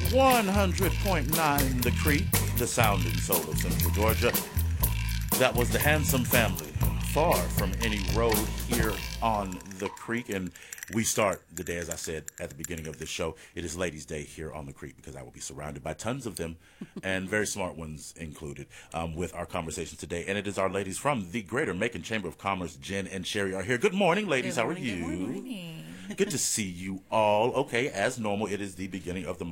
100.9 The Creek, the sounding soul of Central Georgia. That was the Handsome Family, far from any road here on the creek. And we start the day, as I said at the beginning of this show, it is Ladies' Day here on the creek because I will be surrounded by tons of them, and very smart ones included, with our conversation today. And it is our ladies from the Greater Macon Chamber of Commerce. Jen and Sherry are here. Good morning, ladies. How are you? Good morning. Good to see you all. Okay, as normal, it is the beginning of the